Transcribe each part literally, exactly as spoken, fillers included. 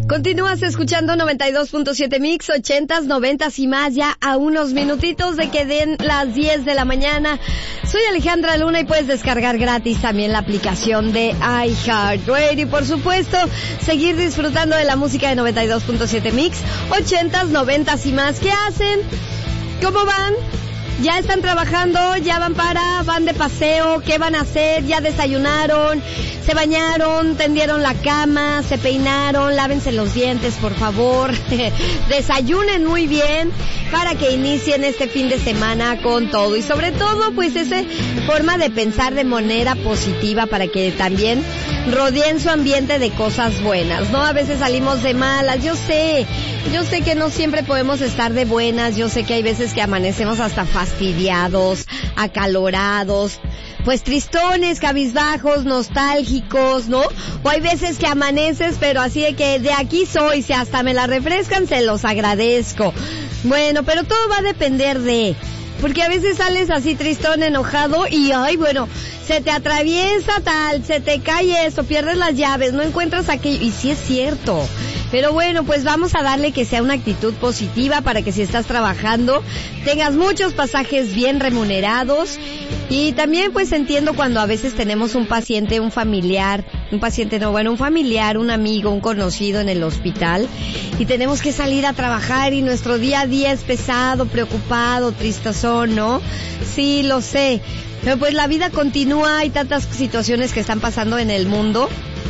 Continúas escuchando noventa y dos punto siete Mix, ochentas, noventas y más, ya a unos minutitos de que den las diez de la mañana. Soy Alejandra Luna y puedes descargar gratis también la aplicación de iHeartRadio y por supuesto seguir disfrutando de la música de noventa y dos punto siete Mix, ochentas, noventas y más. ¿Qué hacen? ¿Cómo van? ¿Ya están trabajando? ¿Ya van para? ¿Van de paseo? ¿Qué van a hacer? ¿Ya desayunaron? ¿Se bañaron? ¿Tendieron la cama? ¿Se peinaron? Lávense los dientes, por favor. Desayunen muy bien para que inicien este fin de semana con todo. Y sobre todo, pues, esa forma de pensar de manera positiva para que también rodeen su ambiente de cosas buenas, ¿no? A veces salimos de malas, yo sé, yo sé que no siempre podemos estar de buenas, yo sé que hay veces que amanecemos hasta fastidiados, acalorados, pues tristones, cabizbajos, nostálgicos, ¿no? O hay veces que amaneces, pero así de que de aquí soy, si hasta me la refrescan, se los agradezco. Bueno, pero todo va a depender de... Porque a veces sales así tristón, enojado y, ay, bueno, se te atraviesa tal, se te cae eso, pierdes las llaves, no encuentras aquello. Y sí es cierto. Pero bueno, pues vamos a darle que sea una actitud positiva para que si estás trabajando tengas muchos pasajes bien remunerados. Y también pues entiendo cuando a veces tenemos un paciente, un familiar, un paciente no, bueno, un familiar, un amigo, un conocido en el hospital y tenemos que salir a trabajar y nuestro día a día es pesado, preocupado, tristezón, ¿no? Sí, lo sé. Pero pues la vida continúa, hay tantas situaciones que están pasando en el mundo.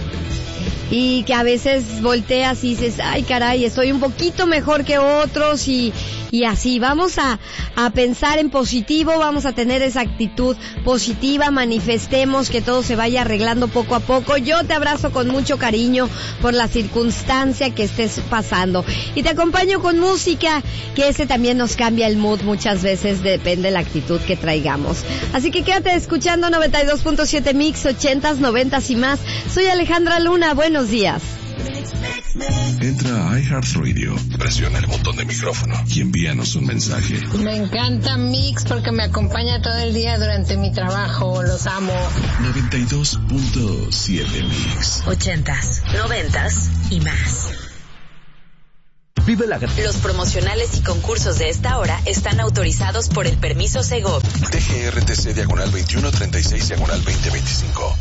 Y que a veces volteas y dices, ay caray, estoy un poquito mejor que otros y, y así. Vamos a, a pensar en positivo, vamos a tener esa actitud positiva, manifestemos que todo se vaya arreglando poco a poco. Yo te abrazo con mucho cariño por la circunstancia que estés pasando. Y te acompaño con música, que ese también nos cambia el mood muchas veces, depende de la actitud que traigamos. Así que quédate escuchando noventa y dos punto siete Mix, ochentas, noventas y más. Soy Alejandra Luna, buenos días. Entra a iHeartRadio, presiona el botón de micrófono y envíanos un mensaje. Me encanta Mix porque me acompaña todo el día durante mi trabajo, los amo. noventa y dos punto siete Mix. Ochentas, noventas y más. Vive la... Los promocionales y concursos de esta hora están autorizados por el permiso Segov. T G R T C diagonal veintiuno treinta y seis diagonal veinte veinticinco.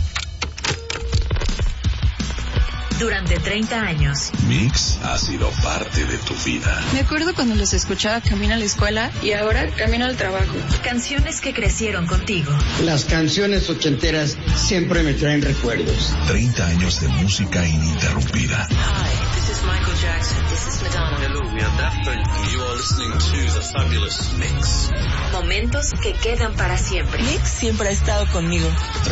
Durante treinta años. Mix ha sido parte de tu vida. Me acuerdo cuando los escuchaba camino a la escuela y ahora camino al trabajo. Canciones que crecieron contigo. Las canciones ochenteras siempre me traen recuerdos. treinta años de música ininterrumpida. Hi, this is Michael Jackson. This is Madonna. Hello, we are Daft Punk. You are listening to The Fabulous Mix. Momentos que quedan para siempre. Mix siempre ha estado conmigo.